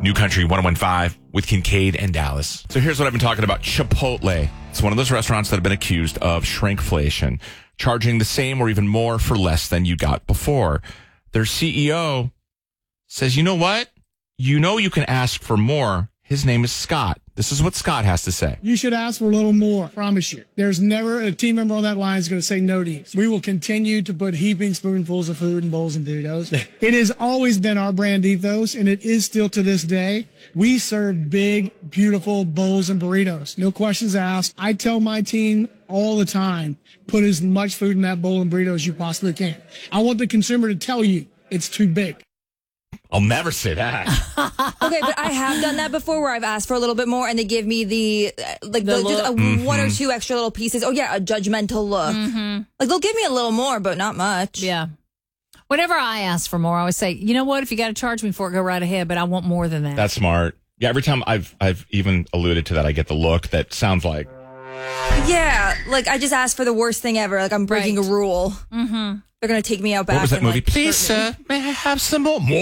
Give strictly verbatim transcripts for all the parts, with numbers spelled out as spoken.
New Country one oh one point five with Kincaid and Dallas. So here's what I've been talking about. Chipotle. It's one of those restaurants that have been accused of shrinkflation, charging the same or even more for less than you got before. Their C E O says, you know what? You know you can ask for more. His name is Scott. This is what Scott has to say. You should ask for a little more. I promise you. There's never a team member on that line is going to say no to you. We will continue to put heaping spoonfuls of food in bowls and burritos. It has always been our brand ethos, and it is still to this day. We serve big, beautiful bowls and burritos. No questions asked. I tell my team all the time, put as much food in that bowl and burrito as you possibly can. I want the consumer to tell you it's too big. I'll never say that. Okay, but I have done that before where I've asked for a little bit more and they give me the, uh, like, The the, just a, Mm-hmm. one or two extra little pieces. Oh, yeah, a judgmental look. Mm-hmm. Like, they'll give me a little more, but not much. Yeah. Whenever I ask for more, I always say, you know what? If you got to charge me for it, go right ahead. But I want more than that. That's smart. Yeah, every time I've I've even alluded to that, I get the look that sounds like, Yeah, like, I just asked for the worst thing ever. Like, I'm breaking Right. a rule. Mm-hmm. They're going to take me out back. what was that and, movie? like, Please, hurt me. sir, may I have some more? More.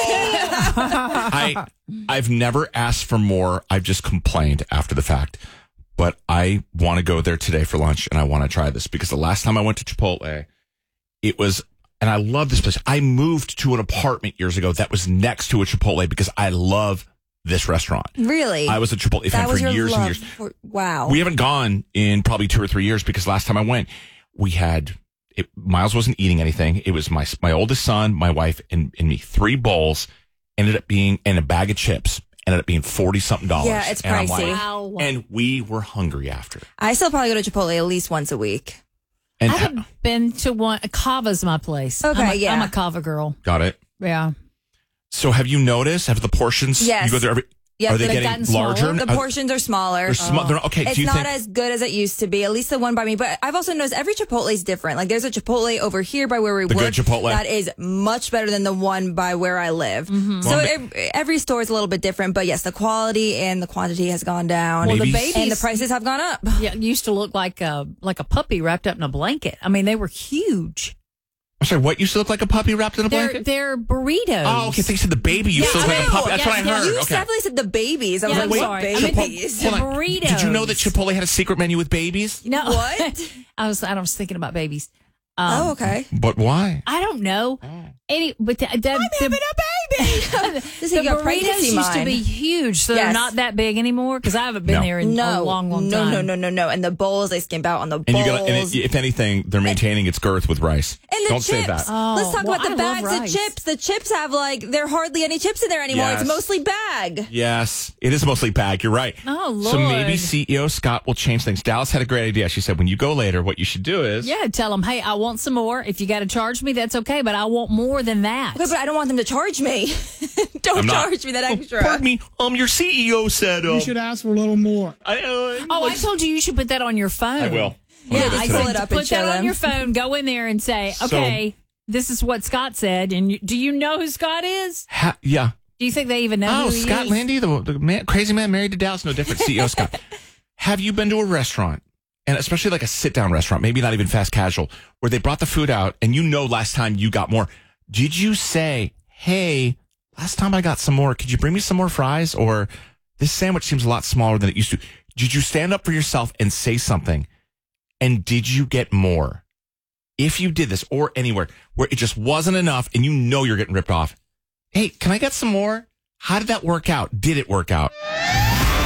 I, I've never asked for more. I've just complained after the fact. But I want to go there today for lunch, and I want to try this because the last time I went to Chipotle, it was, and I love this place. I moved to an apartment years ago that was next to a Chipotle because I love this restaurant. Really? I was a Chipotle fan that for was your years love and years. for- wow. We haven't gone in probably two or three years because last time I went, we had it, Miles wasn't eating anything. It was my my oldest son, my wife, and, and me. Three bowls ended up being and a bag of chips ended up being forty something dollars. Yeah, it's And I'm pricey. like- Wow. and we were hungry after. I still probably go to Chipotle at least once a week. And I haven't been to one. Kava's my place. Okay, I'm a, yeah. I'm a Kava girl. got it. Yeah. So have you noticed? Have the portions? Yes. You go there every. Yeah, are they they've getting gotten smaller. larger? The Are- portions are smaller. they're sm- they're not- okay. It's do you not think? as good as it used to be. At least the one by me. But I've also noticed every Chipotle is different. Like there's a Chipotle over here by where we The work good Chipotle? that is much better than the one by where I live. Mm-hmm. So Well, ev- every store is a little bit different. But yes, the quality and the quantity has gone down. Well, the Maybe- babies and the prices have gone up. yeah, used to look like a like a puppy wrapped up in a blanket. I mean, they were huge. I'm sorry. What used to look like a puppy wrapped in a They're blanket? they're burritos. Oh, okay. I think you said the baby used to Yeah, look like a I puppy. know. That's what I Yes, yes. heard. You Okay. definitely said the babies. I was Yeah, like, I'm what sorry. I mean, babies? the Hold on. burritos. Did you know that Chipotle had a secret menu with babies? You know What? I was I was thinking about babies. Um, Oh, okay. But why? I don't know. Any, but the, the, the, a baby. This the is your burritos pregnancy used to mind. be huge, so Yes. they're not that big anymore. Because I haven't been No. there in No, a long, long no, time. no, no, no, no. And the bowls, they skimp out on the And bowls. you got, and it, if anything, they're maintaining its girth with rice. And the Don't chips. say that. Oh, Let's talk well, about I the love bags of rice. chips. The chips have like there hardly any chips in there anymore. Yes. It's mostly bag. Yes, it is mostly bag. You're right. Oh, So maybe Lord. C E O Scott will change things. Dallas had a great idea. She said, when you go later, what you should do is. Yeah, tell them, hey, I want some more. If you got to charge me, that's okay, but I want more than that. Okay, but I don't want them to charge me. Don't I'm not- charge me that extra. Oh, pardon me. Um, your C E O said. Uh, You should ask for a little more. I, uh, Oh, I told you you should put that on your phone. I will. Yeah, I'll do that I today. pull said it up put and show that on them. your phone. Go in there and say, So- okay, this is what Scott said. And you, do you know who Scott is? Ha- yeah. Do you think they even know Oh, who he Scott is? Landy, the, the man, crazy man married to Dallas. No different. C E O Scott. Have you been to a restaurant, and especially like a sit-down restaurant, maybe not even fast casual, where they brought the food out, and you know last time you got more. Did you say, hey, last time I got some more, could you bring me some more fries? Or this sandwich seems a lot smaller than it used to. Did you stand up for yourself and say something? And did you get more? If you did this, or anywhere where it just wasn't enough and you know you're getting ripped off, hey, can I get some more? How did that work out? Did it work out?